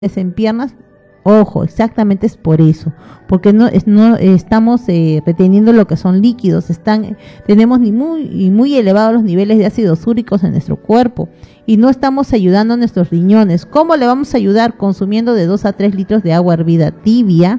en piernas. Ojo, exactamente es por eso, porque no estamos reteniendo lo que son líquidos, tenemos muy elevados los niveles de ácidos úricos en nuestro cuerpo y no estamos ayudando a nuestros riñones. ¿Cómo le vamos a ayudar? Consumiendo de 2 a 3 litros de agua hervida tibia,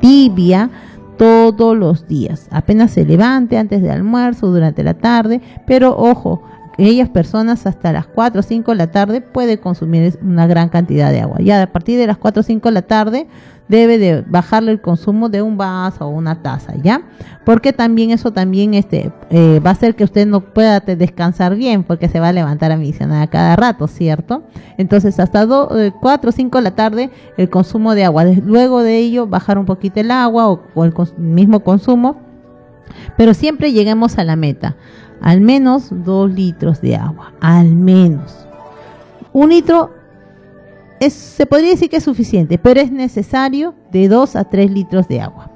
todos los días, apenas se levante, antes del almuerzo, durante la tarde, pero ojo, aquellas personas hasta las 4 o 5 de la tarde puede consumir una gran cantidad de agua. Ya a partir de las 4 o 5 de la tarde debe de bajarle el consumo de un vaso o una taza, ¿ya? Porque también eso también va a hacer que usted no pueda descansar bien, porque se va a levantar a misionar a cada rato, ¿cierto? Entonces hasta 4 o 5 de la tarde el consumo de agua. Luego de ello bajar un poquito el agua o el mismo consumo, pero siempre lleguemos a la meta. Al menos 2 litros de agua, al menos. 1 litro se podría decir que es suficiente, pero es necesario de 2 a 3 litros de agua,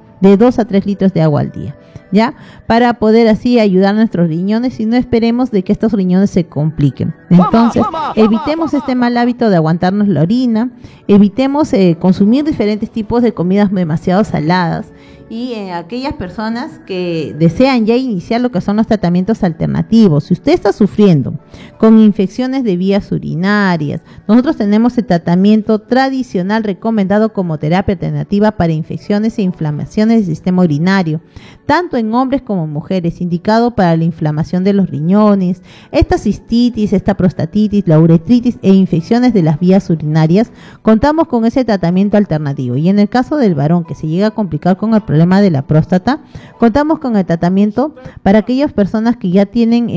al día, ¿ya? Para poder así ayudar a nuestros riñones y no esperemos de que estos riñones se compliquen. Entonces, evitemos este mal hábito de aguantarnos la orina, evitemos consumir diferentes tipos de comidas demasiado saladas. Y aquellas personas que desean ya iniciar lo que son los tratamientos alternativos, si usted está sufriendo con infecciones de vías urinarias, nosotros tenemos el tratamiento tradicional recomendado como terapia alternativa para infecciones e inflamaciones del sistema urinario, tanto en hombres como en mujeres, indicado para la inflamación de los riñones, esta cistitis, esta prostatitis, la uretritis e infecciones de las vías urinarias. Contamos con ese tratamiento alternativo y en el caso del varón que se llega a complicar con el problema de la próstata, contamos con el tratamiento para aquellas personas que ya tienen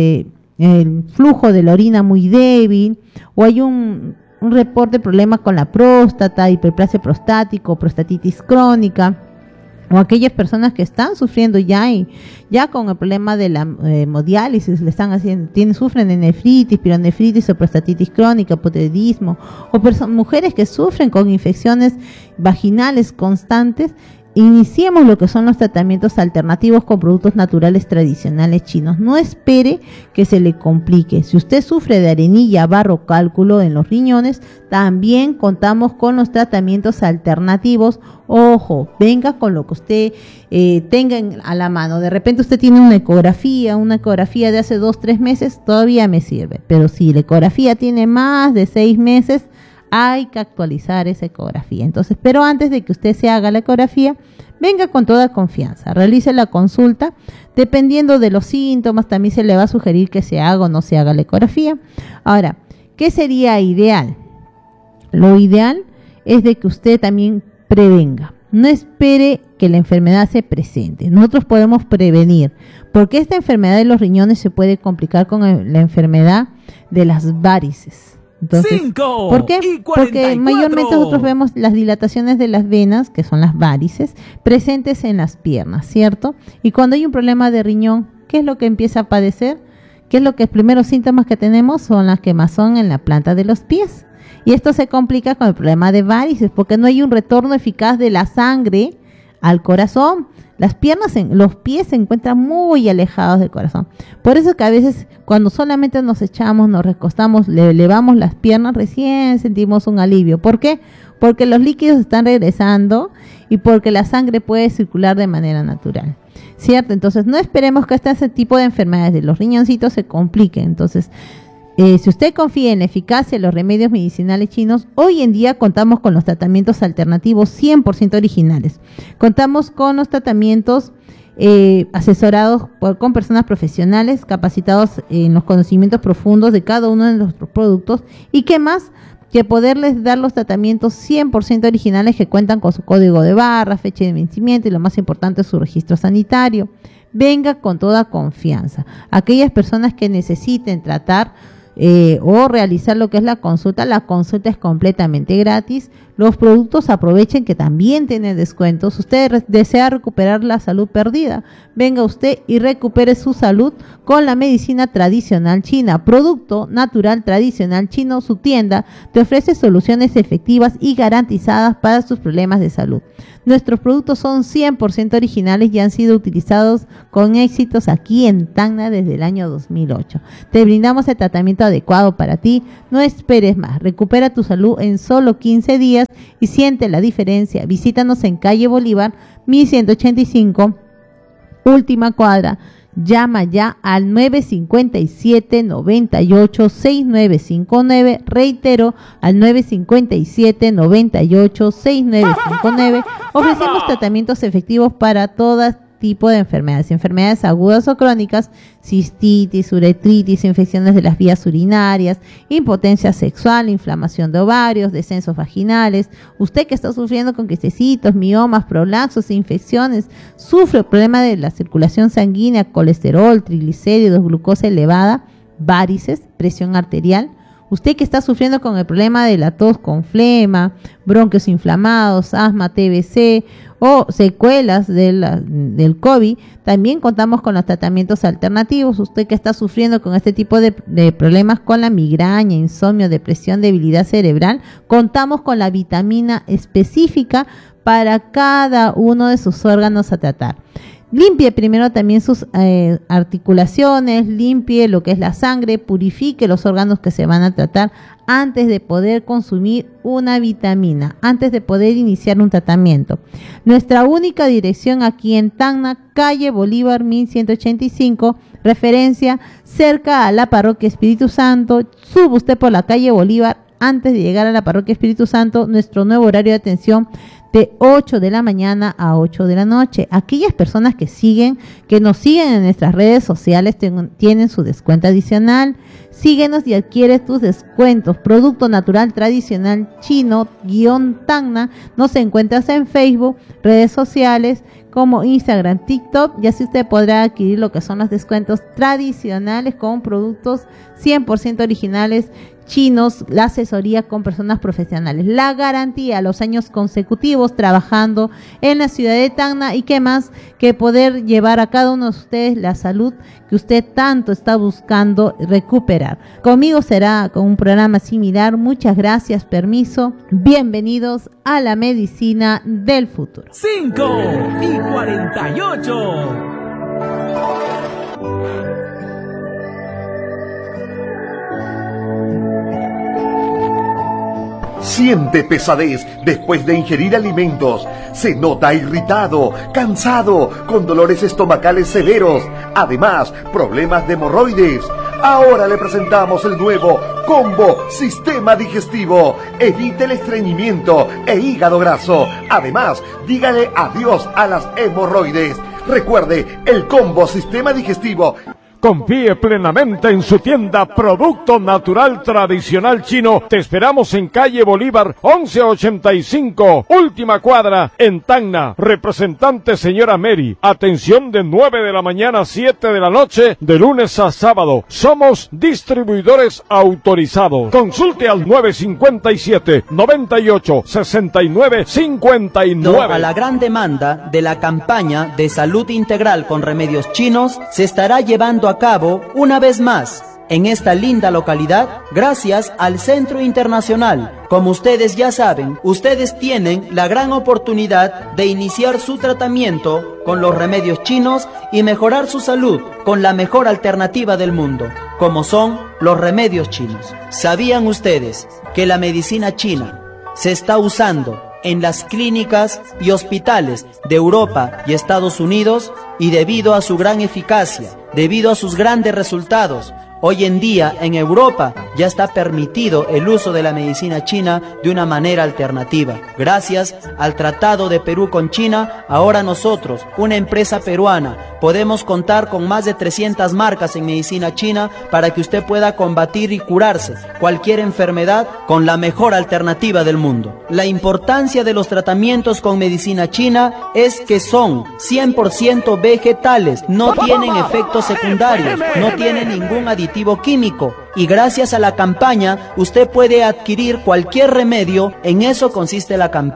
el flujo de la orina muy débil o hay un reporte de problemas con la próstata, hiperplasia prostático, prostatitis crónica, o aquellas personas que están sufriendo ya con el problema de la hemodiálisis, sufren de nefritis, pielonefritis o prostatitis crónica, hipotiroidismo, o mujeres que sufren con infecciones vaginales constantes. Iniciemos lo que son los tratamientos alternativos con productos naturales tradicionales chinos. No espere que se le complique. Si usted sufre de arenilla, barro, cálculo en los riñones, también contamos con los tratamientos alternativos. Ojo, venga con lo que usted tenga a la mano. De repente usted tiene una ecografía de hace 2-3 meses, todavía me sirve. Pero si la ecografía tiene más de 6 meses, hay que actualizar esa ecografía. Entonces, pero antes de que usted se haga la ecografía, venga con toda confianza, realice la consulta. Dependiendo de los síntomas, también se le va a sugerir que se haga o no se haga la ecografía. Ahora, ¿qué sería ideal? Lo ideal es de que usted también prevenga. No espere que la enfermedad se presente. Nosotros podemos prevenir, porque esta enfermedad de los riñones se puede complicar con la enfermedad de las varices. Entonces, ¿por qué? Porque mayormente nosotros vemos las dilataciones de las venas, que son las varices, presentes en las piernas, ¿cierto? Y cuando hay un problema de riñón, ¿qué es lo que empieza a padecer? ¿Qué es lo que los primeros síntomas que tenemos? Son las quemazón en la planta de los pies. Y esto se complica con el problema de varices, porque no hay un retorno eficaz de la sangre al corazón. Los pies se encuentran muy alejados del corazón. Por eso que a veces cuando solamente nos echamos, nos recostamos, le elevamos las piernas, recién sentimos un alivio. ¿Por qué? Porque los líquidos están regresando y porque la sangre puede circular de manera natural, ¿cierto? Entonces no esperemos que este tipo de enfermedades de los riñoncitos se compliquen. Entonces, si usted confía en la eficacia de los remedios medicinales chinos, hoy en día contamos con los tratamientos alternativos 100% originales. Contamos con los tratamientos asesorados con personas profesionales capacitados en los conocimientos profundos de cada uno de nuestros productos y qué más que poderles dar los tratamientos 100% originales que cuentan con su código de barra, fecha de vencimiento y lo más importante su registro sanitario. Venga con toda confianza. Aquellas personas que necesiten tratar o realizar lo que es la consulta es completamente gratis. Los productos aprovechen que también tienen descuentos. Si usted desea recuperar la salud perdida, venga usted y recupere su salud con la medicina tradicional china. Producto natural tradicional chino, su tienda te ofrece soluciones efectivas y garantizadas para sus problemas de salud. Nuestros productos son 100% originales y han sido utilizados con éxitos aquí en Tacna desde el año 2008. Te brindamos el tratamiento adecuado para ti. No esperes más. Recupera tu salud en solo 15 días y siente la diferencia. Visítanos en calle Bolívar, 1185, última cuadra. Llama ya al 957-98-6959. Reitero, al 957-98-6959. Ofrecemos tratamientos efectivos para todas tipo de enfermedades agudas o crónicas, cistitis, uretritis, infecciones de las vías urinarias, impotencia sexual, inflamación de ovarios, descensos vaginales. Usted que está sufriendo con quistecitos, miomas, prolapsos, infecciones, sufre el problema de la circulación sanguínea, colesterol, triglicéridos, glucosa elevada, varices, presión arterial. Usted que está sufriendo con el problema de la tos con flema, bronquios inflamados, asma, TBC o secuelas del COVID, también contamos con los tratamientos alternativos. Usted que está sufriendo con este tipo de problemas con la migraña, insomnio, depresión, debilidad cerebral, contamos con la vitamina específica para cada uno de sus órganos a tratar. Limpie primero también sus articulaciones, limpie lo que es la sangre, purifique los órganos que se van a tratar antes de poder consumir una vitamina, antes de poder iniciar un tratamiento. Nuestra única dirección aquí en Tacna, calle Bolívar 1185, referencia cerca a la parroquia Espíritu Santo. Sube usted por la calle Bolívar antes de llegar a la parroquia Espíritu Santo. Nuestro nuevo horario de atención de 8 de la mañana a 8 de la noche. Aquellas personas que nos siguen en nuestras redes sociales tienen su descuento adicional. Síguenos y adquiere tus descuentos. Producto natural tradicional chino _Tacna. Nos encuentras en Facebook, redes sociales como Instagram, TikTok, y así usted podrá adquirir lo que son los descuentos tradicionales con productos 100% originales chinos, la asesoría con personas profesionales, la garantía, los años consecutivos trabajando en la ciudad de Tacna, y qué más que poder llevar a cada uno de ustedes la salud que usted tanto está buscando recuperar. Conmigo será con un programa similar. Muchas gracias, permiso. Bienvenidos a la medicina del futuro. 5:48. Siente pesadez después de ingerir alimentos. Se nota irritado, cansado, con dolores estomacales severos. Además, problemas de hemorroides. Ahora le presentamos el nuevo Combo Sistema Digestivo. Evite el estreñimiento e hígado graso. Además, dígale adiós a las hemorroides. Recuerde, el Combo Sistema Digestivo. Confíe plenamente en su tienda Producto Natural Tradicional Chino. Te esperamos en calle Bolívar 1185, última cuadra, en Tacna. Representante señora Mary. Atención de 9 de la mañana a 7 de la noche, de lunes a sábado. Somos distribuidores autorizados. Consulte al 957-98-69-59. A la gran demanda de la campaña de salud integral con remedios chinos se estará llevando a cabo una vez más en esta linda localidad gracias al Centro Internacional. Como ustedes ya saben, ustedes tienen la gran oportunidad de iniciar su tratamiento con los remedios chinos y mejorar su salud con la mejor alternativa del mundo, como son los remedios chinos. ¿Sabían ustedes que la medicina china se está usando en las clínicas y hospitales de Europa y Estados Unidos? Y debido a su gran eficacia, debido a sus grandes resultados, hoy en día en Europa ya está permitido el uso de la medicina china de una manera alternativa. Gracias al Tratado de Perú con China, ahora nosotros, una empresa peruana, podemos contar con más de 300 marcas en medicina china para que usted pueda combatir y curarse cualquier enfermedad con la mejor alternativa del mundo. La importancia de los tratamientos con medicina china es que son 100% vegetales, no tienen efectos secundarios, no tienen ningún aditivo químico, y gracias a la campaña usted puede adquirir cualquier remedio. En eso consiste la campaña.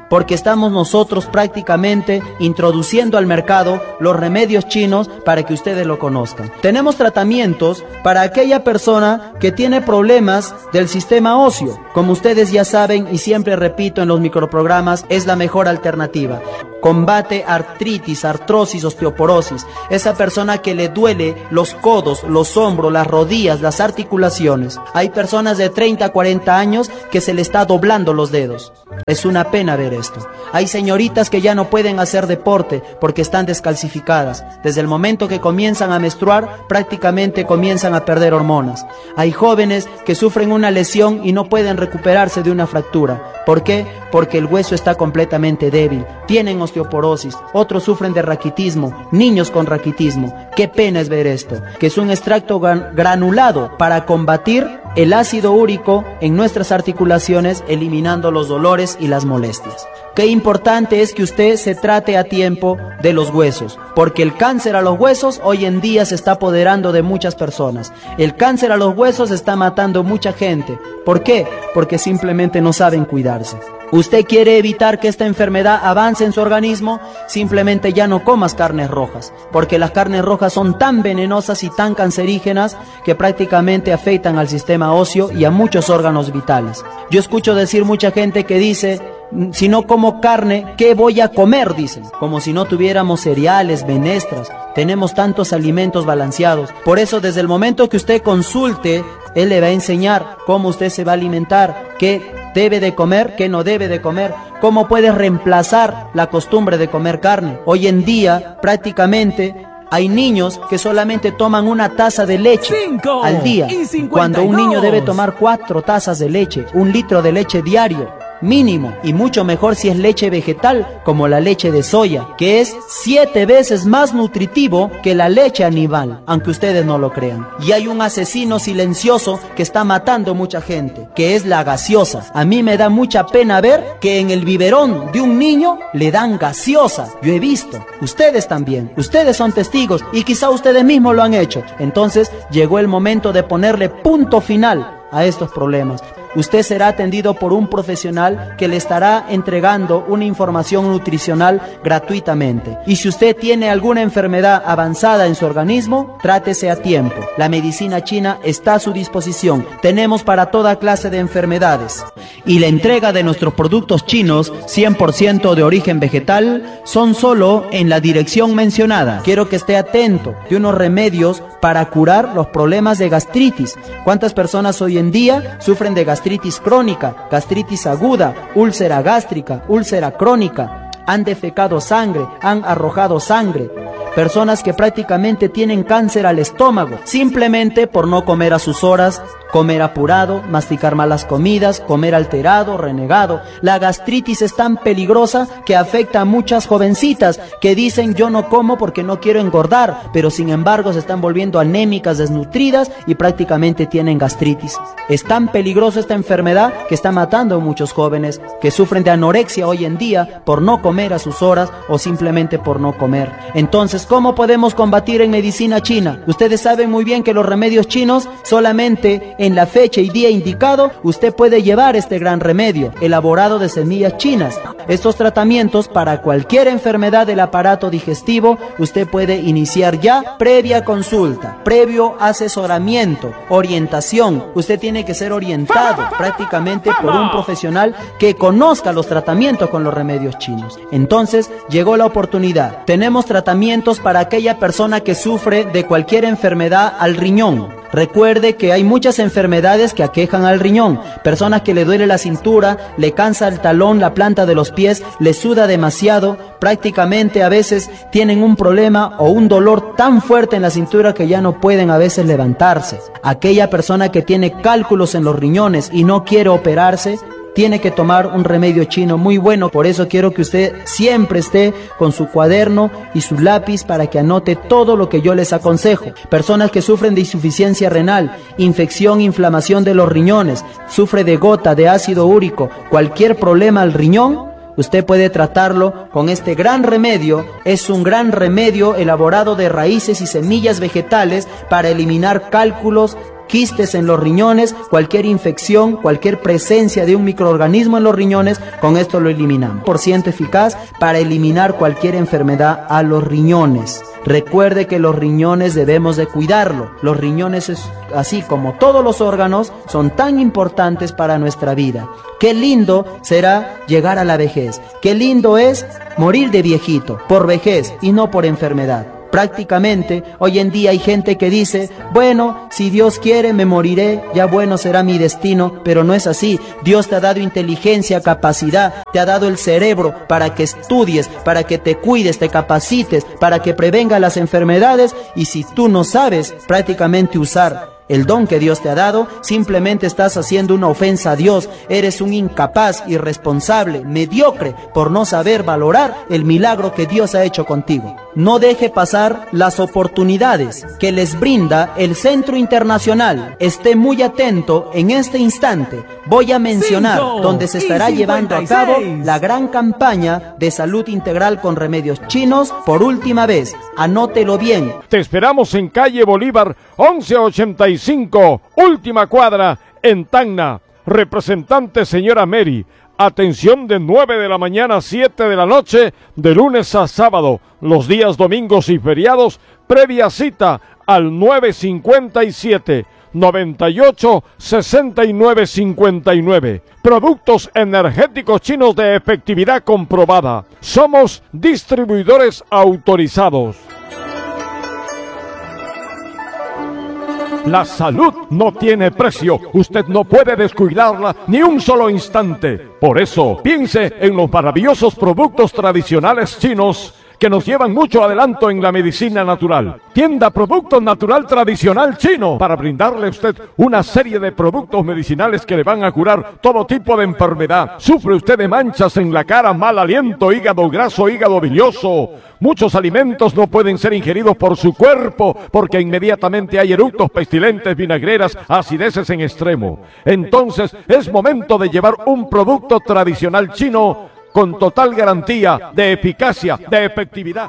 porque estamos nosotros prácticamente introduciendo al mercado los remedios chinos para que ustedes lo conozcan. Tenemos tratamientos para aquella persona que tiene problemas del sistema óseo. Como ustedes ya saben y siempre repito en los microprogramas, es la mejor alternativa. Combate artritis, artrosis, osteoporosis. Esa persona que le duele los codos, los hombros, las rodillas, las articulaciones. Hay personas de 30 a 40 años que se le está doblando los dedos. Es una pena ver esto. Hay señoritas que ya no pueden hacer deporte porque están descalcificadas. Desde el momento que comienzan a menstruar, prácticamente comienzan a perder hormonas. Hay jóvenes que sufren una lesión y no pueden recuperarse de una fractura. ¿Por qué? Porque el hueso está completamente débil. Tienen osteoporosis. Otros sufren de raquitismo. Niños con raquitismo. Qué pena es ver esto. Que es un extracto granulado para combatir el ácido úrico en nuestras articulaciones, eliminando los dolores y las molestias. Qué importante es que usted se trate a tiempo de los huesos, porque el cáncer a los huesos hoy en día se está apoderando de muchas personas. El cáncer a los huesos está matando mucha gente. ¿Por qué? Porque simplemente no saben cuidarse. ¿Usted quiere evitar que esta enfermedad avance en su organismo? Simplemente ya no comas carnes rojas, porque las carnes rojas son tan venenosas y tan cancerígenas que prácticamente afectan al sistema óseo y a muchos órganos vitales. Yo escucho decir mucha gente que dice: si no como carne, ¿qué voy a comer?, dicen. Como si no tuviéramos cereales, menestras. Tenemos tantos alimentos balanceados. Por eso, desde el momento que usted consulte, él le va a enseñar cómo usted se va a alimentar, qué debe de comer, qué no debe de comer, cómo puede reemplazar la costumbre de comer carne. Hoy en día, prácticamente, hay niños que solamente toman una taza de leche al día, cuando un niño debe tomar 4 tazas de leche, 1 litro de leche diario. Mínimo, y mucho mejor si es leche vegetal, como la leche de soya, que es 7 veces más nutritivo que la leche animal, aunque ustedes no lo crean. Y hay un asesino silencioso que está matando mucha gente, que es la gaseosa. A mí me da mucha pena ver que en el biberón de un niño le dan gaseosa. Yo he visto, ustedes también, ustedes son testigos y quizá ustedes mismos lo han hecho. Entonces llegó el momento de ponerle punto final a estos problemas. Usted será atendido por un profesional que le estará entregando una información nutricional gratuitamente. Y si usted tiene alguna enfermedad avanzada en su organismo, trátese a tiempo. La medicina china está a su disposición. Tenemos para toda clase de enfermedades. Y la entrega de nuestros productos chinos, 100% de origen vegetal, son solo en la dirección mencionada. Quiero que esté atento de unos remedios para curar los problemas de gastritis. ¿Cuántas personas hoy en día sufren de gastritis crónica, gastritis aguda, úlcera gástrica, úlcera crónica? Han defecado sangre, han arrojado sangre. Personas que prácticamente tienen cáncer al estómago, simplemente por no comer a sus horas, comer apurado, masticar malas comidas, comer alterado, renegado. La gastritis es tan peligrosa que afecta a muchas jovencitas que dicen: yo no como porque no quiero engordar, pero sin embargo se están volviendo anémicas, desnutridas y prácticamente tienen gastritis. Es tan peligrosa esta enfermedad que está matando a muchos jóvenes que sufren de anorexia hoy en día por no comer a sus horas o simplemente por no comer. Entonces, ¿cómo podemos combatir en medicina china? Ustedes saben muy bien que los remedios chinos, solamente en la fecha y día indicado, usted puede llevar este gran remedio, elaborado de semillas chinas. Estos tratamientos para cualquier enfermedad del aparato digestivo, usted puede iniciar ya previa consulta, previo asesoramiento, orientación. Usted tiene que ser orientado prácticamente por un profesional que conozca los tratamientos con los remedios chinos. Entonces, llegó la oportunidad. Tenemos tratamientos para aquella persona que sufre de cualquier enfermedad al riñón. Recuerde que hay muchas enfermedades que aquejan al riñón. Personas que le duele la cintura, le cansa el talón, la planta de los pies, le suda demasiado. Prácticamente a veces tienen un problema o un dolor tan fuerte en la cintura que ya no pueden a veces levantarse. Aquella persona que tiene cálculos en los riñones y no quiere operarse, tiene que tomar un remedio chino muy bueno. Por eso quiero que usted siempre esté con su cuaderno y su lápiz para que anote todo lo que yo les aconsejo. Personas que sufren de insuficiencia renal, infección, inflamación de los riñones, sufre de gota, de ácido úrico, cualquier problema al riñón, usted puede tratarlo con este gran remedio. Es un gran remedio elaborado de raíces y semillas vegetales para eliminar cálculos quistes en los riñones, cualquier infección, cualquier presencia de un microorganismo en los riñones, con esto lo eliminamos. 100% eficaz para eliminar cualquier enfermedad a los riñones. Recuerde que los riñones debemos de cuidarlo. Los riñones, así como todos los órganos, son tan importantes para nuestra vida. Qué lindo será llegar a la vejez. Qué lindo es morir de viejito, por vejez y no por enfermedad. Prácticamente, hoy en día hay gente que dice, bueno, si Dios quiere me moriré, ya bueno será mi destino, pero no es así. Dios te ha dado inteligencia, capacidad, te ha dado el cerebro para que estudies, para que te cuides, te capacites, para que prevenga las enfermedades, y si tú no sabes prácticamente usar el don que Dios te ha dado, simplemente estás haciendo una ofensa a Dios. Eres un incapaz, irresponsable, mediocre por no saber valorar el milagro que Dios ha hecho contigo. No deje pasar las oportunidades que les brinda el Centro Internacional. Esté muy atento en este instante. Voy a mencionar donde se estará llevando a cabo la gran campaña de salud integral con remedios chinos por última vez. Anótelo bien. Te esperamos en calle Bolívar 1185, última cuadra, en Tacna. Representante señora Mary. Atención de 9 de la mañana a 7 de la noche, de lunes a sábado. Los días domingos y feriados, previa cita al 957-98-6959. Productos energéticos chinos de efectividad comprobada. Somos distribuidores autorizados. La salud no tiene precio. Usted no puede descuidarla ni un solo instante. Por eso, piense en los maravillosos productos tradicionales chinos que nos llevan mucho adelanto en la medicina natural. Tienda Producto Natural Tradicional Chino, para brindarle a usted una serie de productos medicinales que le van a curar todo tipo de enfermedad. ¿Sufre usted de manchas en la cara, mal aliento, hígado graso, hígado bilioso? Muchos alimentos no pueden ser ingeridos por su cuerpo porque inmediatamente hay eructos, pestilentes, vinagreras, acideces en extremo. Entonces es momento de llevar un producto tradicional chino con total garantía de eficacia, de efectividad.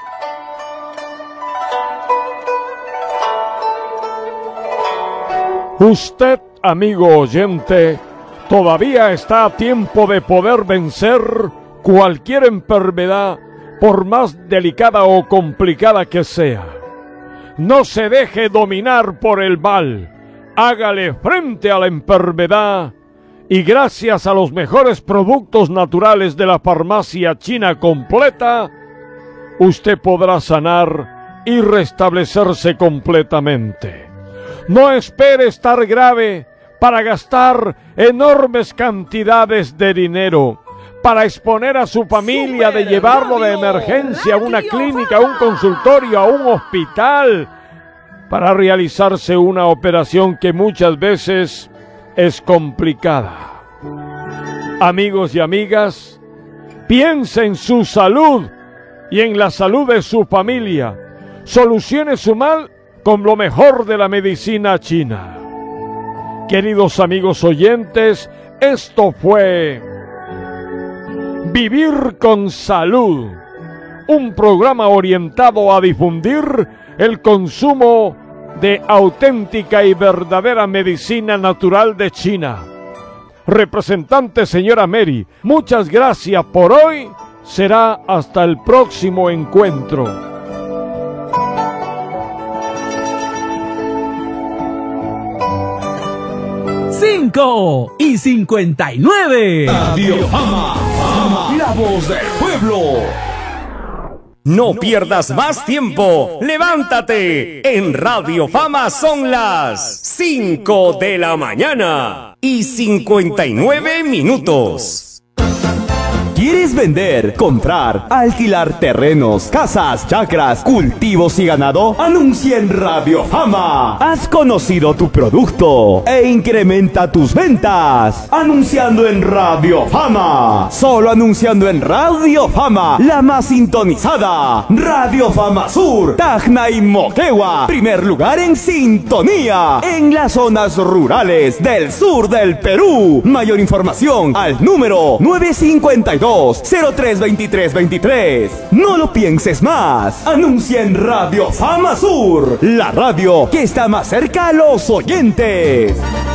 Usted, amigo oyente, todavía está a tiempo de poder vencer cualquier enfermedad, por más delicada o complicada que sea. No se deje dominar por el mal. Hágale frente a la enfermedad. Y gracias a los mejores productos naturales de la farmacia china completa, usted podrá sanar y restablecerse completamente. No espere estar grave para gastar enormes cantidades de dinero, para exponer a su familia, de llevarlo de emergencia a una clínica, a un consultorio, a un hospital, para realizarse una operación que muchas veces es complicada. Amigos y amigas, piense en su salud y en la salud de su familia. Solucione su mal con lo mejor de la medicina china. Queridos amigos oyentes, esto fue Vivir con Salud, un programa orientado a difundir el consumo de auténtica y verdadera medicina natural de China. Representante señora Mary, muchas gracias por hoy. Será hasta el próximo encuentro. 5:59. Radio Fama, la voz del pueblo. No pierdas más tiempo. Levántate. En Radio Fama son las 5 de la mañana y 59 minutos. ¿Quieres vender, comprar, alquilar terrenos, casas, chacras, cultivos y ganado? Anuncia en Radio Fama. Has conocido tu producto e incrementa tus ventas anunciando en Radio Fama. Solo anunciando en Radio Fama, la más sintonizada. Radio Fama Sur, Tacna y Moquegua. Primer lugar en sintonía en las zonas rurales del sur del Perú. Mayor información al número 952 322-032323. No lo pienses más. Anuncia en Radio Fama Sur, la radio que está más cerca a los oyentes.